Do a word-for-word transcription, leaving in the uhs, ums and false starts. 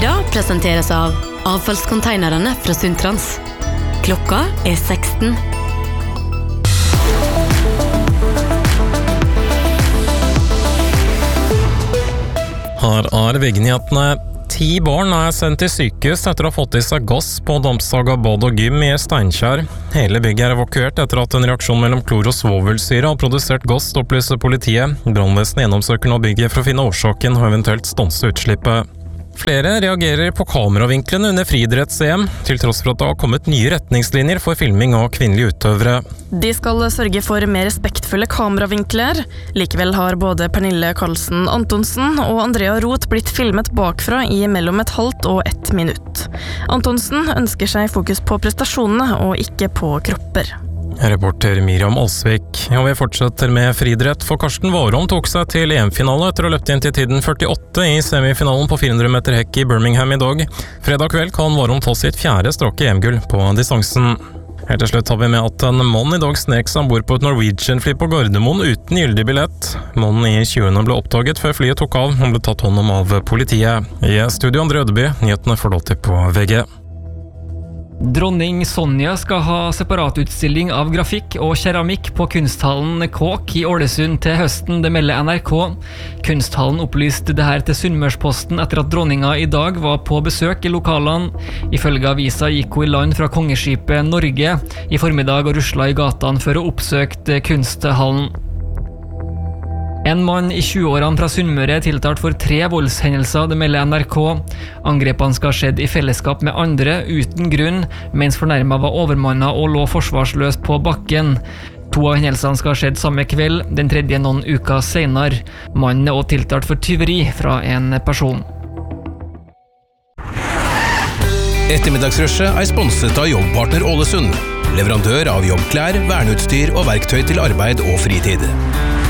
Sida presenteres av avfallskonteinerne fra Sundtrans. Klokka er seksten. Her er VG-nyhetene. Ti barn er sendt til sykehus etter å ha fått i seg gass på Dampsaga bad og gym i Steinkjer. Hele bygget er evakuert etter at en reaksjon mellom klor og svovelsyre har produsert gass, opplyser politiet. Brannvesenet gjennomsøker nå bygget for å finne årsaken og eventuelt stanse utslippet. Flere reagerer på kameravinklene under friidretts-E M, til tross for at det har kommet nye retningslinjer for filming av kvinnelige utøvere. De skal sørge for mer respektfulle kameravinkler. Likevel har både Pernille Karlsen Antonsen og Andrea Roth blitt filmet bakfra i mellom et halvt og ett minutt. Antonsen ønsker seg fokus på prestasjonene og ikke på kropper. Reporter Miriam Alsvik. Og vi fortsetter med friidrett, for Karsten Warholm tok seg til E M-finale etter å ha løpt inn til tiden førtiåtte i semifinalen på fire hundre meter hekk i Birmingham i dag. Fredag kveld kan Warholm ta sitt fjerde strake E M-gull på distansen. Helt til slutt har vi med at en mann i dag snek seg ombord på et Norwegian-fly på Gardermoen uten gyldig billett. Mannen i tjueårene ble oppdaget før flyet tok av. Han ble tatt hånd om av politiet. I studio Andre Ødeby, nyhetene får du alltid på V G. Dronning Sonja skal ha separatutstilling av grafikk og keramikk på kunsthallen Kåk i Ålesund til høsten, det melder N R K. Kunsthallen opplyste det her til Sunnmørsposten etter at dronninga i dag var på besøk i lokalene. Ifølge avisa gikk hun i land fra kongeskipet Norge i formiddag og rusla i gatene før hun oppsøkte kunsthallen. En mann i tjueårene fra Sunnmøre er tiltalt for tre voldshendelser, det melder N R K. Angrepene skal ha skjedd i fellesskap med andre, uten grunn, mens fornærmet var overmannet og lå forsvarsløs på bakken. To av hendelsene skal ha skjedd samme kveld, den tredje noen uker senere. Mannen er også tiltalt for tyveri fra en person. Ettermiddagsrushet er sponset av Jobbpartner Ålesund, leverandør av jobbklær, verneutstyr og verktøy til arbeid og fritid.